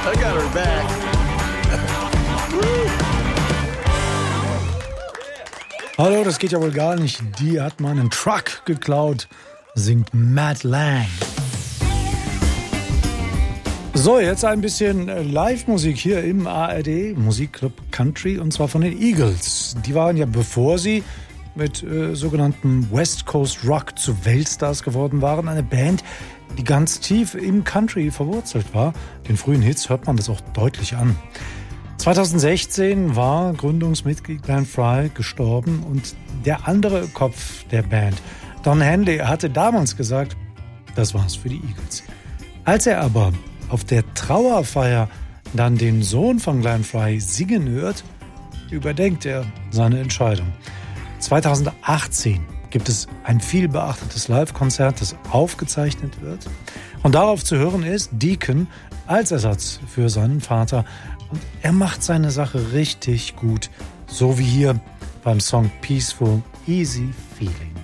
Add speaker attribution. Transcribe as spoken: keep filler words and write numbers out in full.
Speaker 1: I got her back.
Speaker 2: Hallo, das geht ja wohl gar nicht. Die hat meinen Truck geklaut, singt Matt Lang. So, jetzt ein bisschen Live-Musik hier im A R D Musikclub Country, und zwar von den Eagles. Die waren ja, bevor sie mit äh, sogenannten West Coast Rock zu Weltstars geworden waren, eine Band, die ganz tief im Country verwurzelt war. Den frühen Hits hört man das auch deutlich an. zweitausendsechzehn war Gründungsmitglied Glenn Frey gestorben und der andere Kopf der Band, Don Henley, hatte damals gesagt, das war's für die Eagles. Als er aber auf der Trauerfeier dann den Sohn von Glenn Frey singen hört, überdenkt er seine Entscheidung. zweitausendachtzehn gibt es ein viel beachtetes Live-Konzert, das aufgezeichnet wird. Und darauf zu hören ist Deacon als Ersatz für seinen Vater. Und er macht seine Sache richtig gut, so wie hier beim Song Peaceful Easy Feeling.